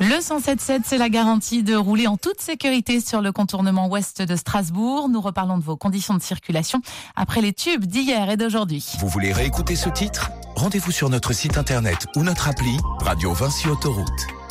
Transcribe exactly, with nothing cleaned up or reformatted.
Le cent sept sept, c'est la garantie de rouler en toute sécurité sur le contournement ouest de Strasbourg. Nous reparlons de vos conditions de circulation après les tubes d'hier et d'aujourd'hui. Vous voulez réécouter ce titre ? Rendez-vous sur notre site internet ou notre appli Radio Vinci Autoroute.